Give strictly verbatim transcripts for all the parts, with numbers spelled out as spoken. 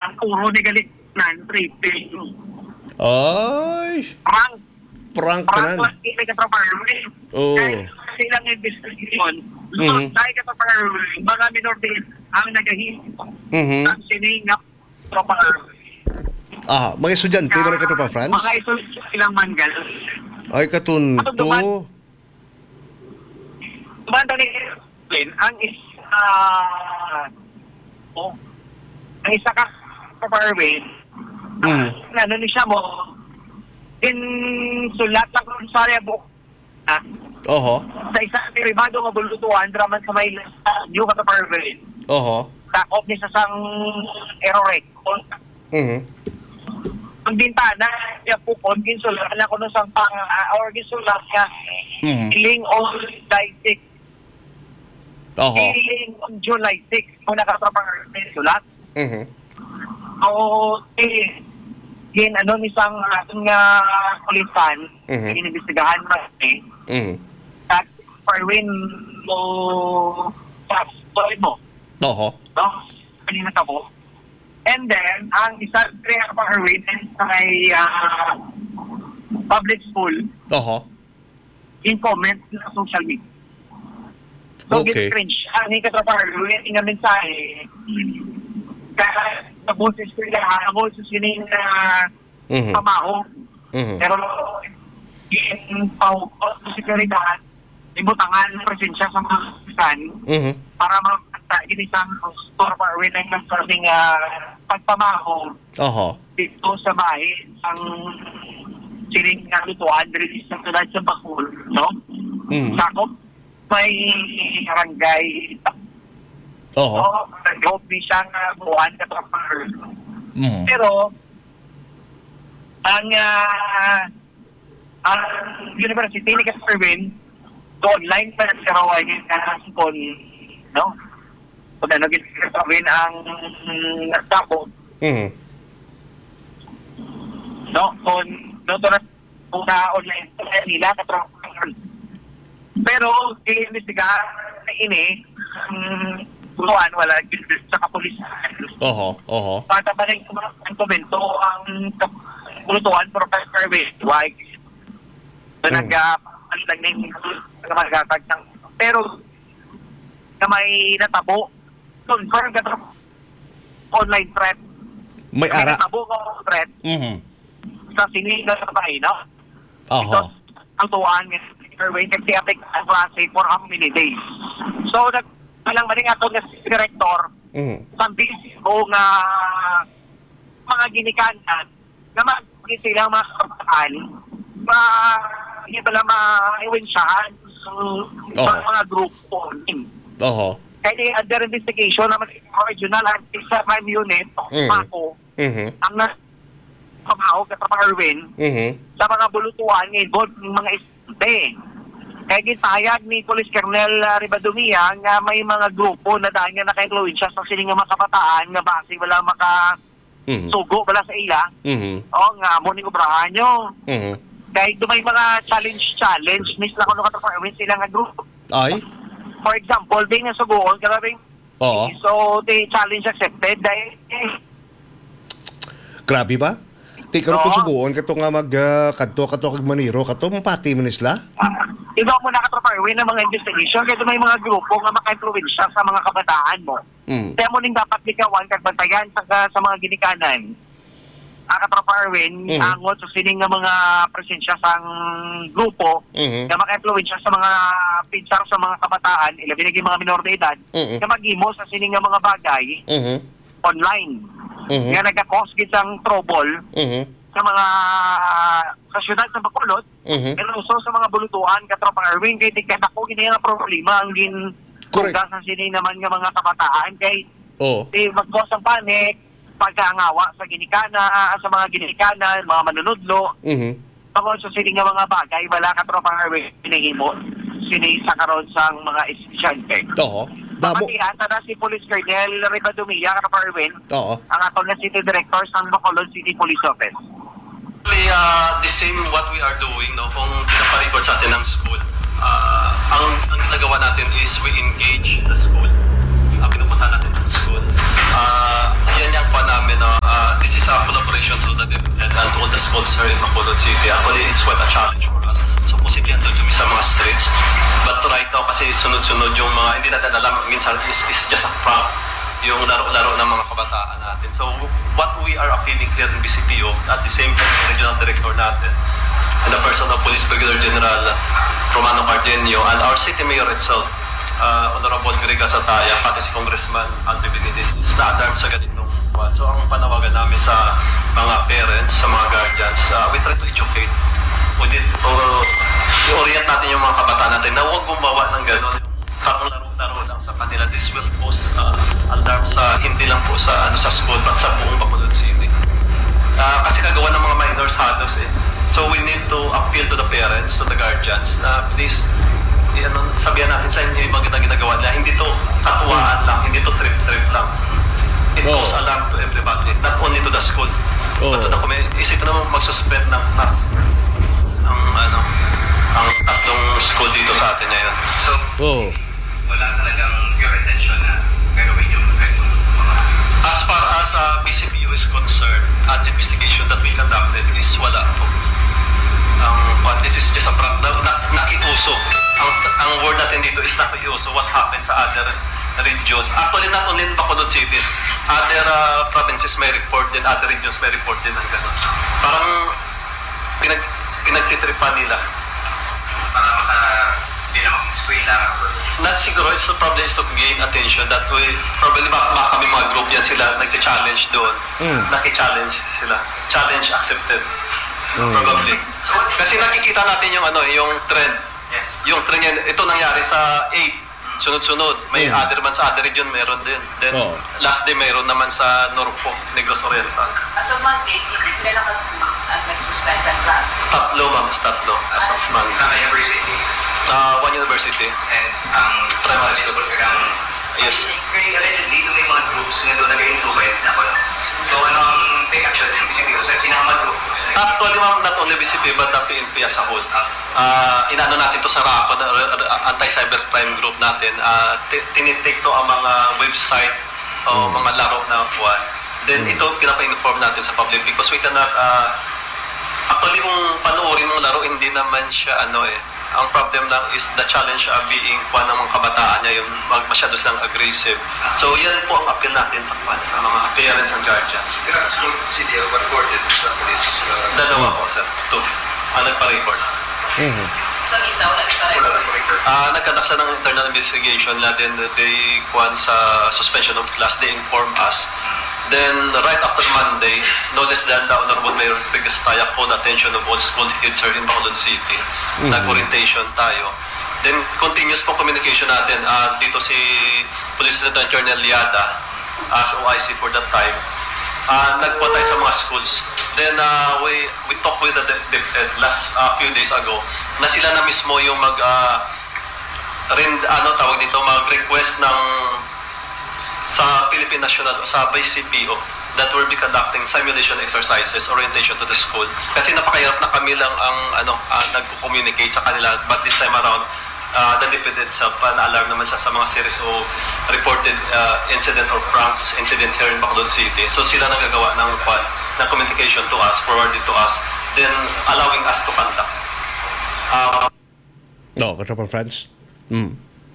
ang puro ni Galignan, tripping. Ay, Prank. prank Prank tanan. lang kini ka Arwin. Oo. Kaya silang investigation. Mhm. So, dahil ka Arwin, mga minor din ang nagahihip. Mhm. Ang siningap tropa Arwin. Ah, mga estudyante ba na kato pa, France? Mga ito silang manggal. Ay, katunto. Banda ni Erwin, ang isa, oh, ang isa ka Arwin, Mm. na ano ni siya mo, in sulat lang kung sa book, ah, Oho. sa isang derivado nga bulutuan, draman sa may new ka Arwin, Oho. takop ni sa sang error record. Mhm. Ang bintana niya po kon ginsulat na kuno sang pang uh, or ginsulat niya Mhm. iling on July sixth. Oho. Iling on July sixth kung nakatrapang sulat. Mhm. O eh gin ano ni sang ating nga kulitan Mhm. inimbestigahan man eh Mhm. at Parwin mo sa story mo Oho. no kanina ka po. And then, ang isa kaya pa Erwin sa may uh, public school Oho. in comments sa social media. So, Okay. get cringe. Ang ika pa Erwin, yung mensahe, kaya sa boses ko nila, ang boses yun yung Mhm. pamaho. Mhm. Pero, yung pahukot sa sekuridad, ibutangan ng presensya sa mga kapitan Mhm. para makakanta inisang store pa Erwin ay nasabing uh, pagpamaho Oho. dito sa bahay ang siring nga lutuan dito sa tulad sa Bakul, no? Mhm. Sakop may barangay Oho. no? Nag-hope ni siyang uh, buwan ka trapper. Mhm. Pero ang uh, ang University ni Erwin online pa sa Hawaii na sikon, no? Kung ano ginagawin ang nagtapos, Mhm. no? Kung doon na kung na online pa nila, katrabaho. Pero, i-investiga na ini, ang buwan, wala, sa kapulisan. Oho. Oho. Para ba rin ang komento ang bulutuan, Professor White, so, Mm. nag-alag na yung magagatag ng pero na may natabo confirm ka online threat May ara. natabo ko threat Mhm. sa sinigang sa bahay, no? Oho. So, ang tuwaan nga Erwin kasi apik ang klase for how many days. So, nag palang maling ato nga si director Mhm. sambil ko nga mga ginikanan na mag sila mga kapataan ma hindi pala ma-iwensyahan sa Oh. mga grupo. Oho. Kaya di under investigation naman sa regional anti-crime unit, Mm. Paco, Mhm. ang na pamahog at Erwin Mhm. sa mga bulutuan ng involved ng mga estudyante. Kaya gitayag ni Police Colonel uh, Ribadumia nga may mga grupo na dahil nga naka-influensya sa sining nga mga kabataan nga base wala maka Mhm. sugo wala sa ila. Mhm. O nga, amo ni obrahan nyo. Mhm. Dahil doon may mga challenge-challenge, miss lang kung ano Erwin sila nga grupo. Ay. For example, being nga sugoon, karabing Oo. so the challenge accepted dahil eh, Grabe ba? Ti karon Oo. ko suguon kato nga mag uh, kadto kato kag maniro kato mapati man isla. uh, iba mo nakatropa Erwin ng mga investigation kaya doon may mga grupo nga maka-influensya sa mga kabataan mo. Mm. Kaya mo ning dapat likawan kag bantayan sa, sa mga ginikanan. Ang katropa Erwin, Mhm. angot sa sining nga mga presensya sa grupo Mhm. na maka-influensya sa mga pinsar sa mga kabataan, ilabi na mga minor de edad, Mhm. na mag-imo sa sining nga mga bagay Mhm. online. Mhm. Nga nagka-cause gitsang trouble Mhm. sa mga sa syudad sa Bacolod, Mhm. pero also sa mga bulutuan, katropang Erwin, kay tigkat ako, gina nga problema ang gin Correct. tugas ng sini naman nga mga kabataan, kay Oh. eh, mag-cause ng panic, pagkaangawa sa ginikana, sa mga ginikana, mga manunudlo, Mhm. tungkol sa sini nga mga bagay, wala katropang Erwin, pinahimo, sini sa karon sang mga estudyante. Oo. Damo. Pamatihan, tada si Police Colonel Ribadumia, katropang Erwin, Oo. ang atong na City Director sa Bacolod City Police Office. Actually, uh, the same what we are doing, no, kung pinaparecord sa atin ng school. Uh, ang, ang ginagawa natin is we engage the school. Uh, pinupunta natin ng school. Uh, yan yung pa namin, no, schools here in Bacolod City. Actually, it's quite a challenge for us. So, posible yan doon kami sa mga streets. But right now, kasi sunod-sunod yung mga, hindi natin alam, minsan is, is just a prank yung laro-laro ng mga kabataan natin. So, what we are appealing here in B C P O, at the same time, yung regional director natin, and the person of Police Brigadier General Romano Cardenio, and our city mayor itself, uh, Honorable Greg Asataya, pati si Congressman Alvin Benitez, is na-alarm sa ganitong one. So, ang panawagan namin sa mga parents, sa mga guardians, uh, we try to educate. We need to uh, i-orient natin yung mga kabataan natin na huwag gumawa ng gano'n. Parang laro-laro lang sa kanila. This will cause uh, alarm sa hindi lang po sa ano sa school, but sa buong Bacolod City. Uh, kasi kagawa ng mga minors halos eh. So we need to appeal to the parents, to the guardians, na please, i- ano, sabihan natin sa inyo yung mga ginagawa nila. Hindi to katuwaan lang, hindi to trip-trip lang. It Oh. causes alarm to everybody, not only to the school. Oh. But to the community. Isipin naman magsuspend ng class. Ang ano, ang tatlong school dito sa atin ngayon. So, Oh. wala talagang pure intention na gagawin yung ganun. As far as uh, B C P U is concerned, an investigation that we conducted is wala po. Ang um, this is just a prank na, na, nakiuso. Ang, ang word natin dito is nakiuso. What happened sa other regions. Actually, not only in Bacolod City, other uh, provinces may report din, other regions may report din ng ganun. Parang pinag, pinagtitripan nila. Para maka hindi na mag-eskwela. Not siguro, it's probably is to gain attention that way. Probably baka, baka kami mga group yan sila nag-challenge doon. Mm. Naki-challenge sila. Challenge accepted. Mm. Probably. Kasi nakikita natin yung ano, yung trend. Yes. Yung trend yan, ito nangyari sa eight. Sunod-sunod. May Mm. other man sa other region, meron din. Then, Oh. last day meron naman sa Norfolk, Negros Oriental. As of Monday, hindi sila naka-schools at nag-suspend sa class. Tatlo, ma'am. Tatlo. As of Monday. Sa university. Uh, one university. And ang Primary sa school. school ka ng Yes. Kaya allegedly, ito may mga groups na doon nag-influence na ako. So ano ang take action sa B C P O sa sinama group? Actually, ma'am, not only B C P but the P N P as a whole. Uh, inaano natin to sa RACO, na r- r- anti-cybercrime group natin. Uh, t- tinitake to ang mga website o Mm. mga laro na kuwan. Then Mm. ito pinapa-inform natin sa public because we cannot, uh, actually kung panoorin mong laro, hindi naman siya ano eh. Ang problem lang is the challenge uh, being kuwan ng mga kabataan niya, yung mag masyado silang aggressive. So yan po ang appeal natin sa kuwan, sa mga parents and guardians. Kaya school city o recorded sa police. uh, Dalawa po, sir. Two. Ah, nagpa-report. Mhm. So, isa, wala pa rin. Wala nang record. Ah, nagkanak sa ng internal investigation natin, they kuwan sa suspension of class, they inform us. Then, right after Monday, no less than the Honorable Mayor Pigastaya called attention of all school heads here in Bacolod City. Mhm. Nag-orientation tayo. Then, continuous po communication natin. Ah, dito si Police Lieutenant Colonel Liada, as O I C for that time. Ah, nagpo tayo sa mga schools. Then, ah, we we talked with the DepEd last ah, few days ago na sila na mismo yung mag ah, rin, ano tawag dito, mag-request ng sa Philippine National, sa B C P O that will be conducting simulation exercises, orientation to the school. Kasi napakahirap na kami lang ang ano, uh, nag-communicate sa kanila. But this time around, uh, the DepEd itself, uh, na-alarm naman siya sa mga series of reported uh, incident or pranks incident here in Bacolod City. So sila nagagawa ng, uh, ng communication to us, forwarded to us, then allowing us to conduct. Uh, No, katropa friends. Mm.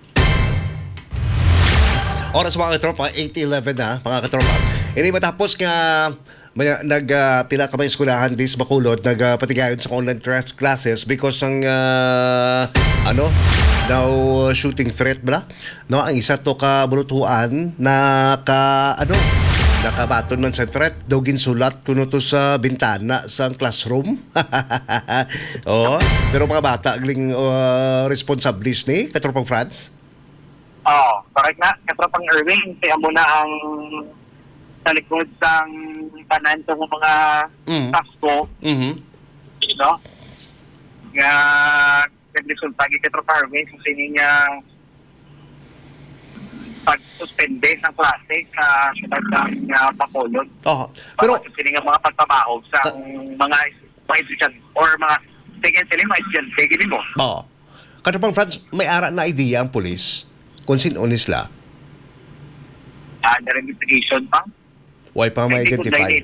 Oras mga katropa, eight eleven na, mga katropa. Ini matapos nga may, nag uh, pila ka may eskwelahan dis Bacolod nagpatigayon sa online class classes because ang uh, ano daw shooting threat bala no ang isa to ka bulutuan na ka ano nakabaton man sa threat daw ginsulat kuno to sa bintana sa classroom. Oh, pero mga bata gling uh, responsibles ni katropang France. Oo, correct na. Katropang Irving, kaya mo na ang sa likod sang tanan sa mga Mm. staff ko, Mhm. no? Nga, nagresulta kay Katropang Irving sa sini niya pag-suspende ng klase sa syudad ng uh, Bacolod. Oh, pero Pero sini nga mga pagpabahog sa mga mga estudyante or mga tingin sila mga estudyante, gini mo. oh. Katropang France, may ara na idea ang pulis kung sino nila. Under investigation pa. Why pa Hindi ko ma-identify?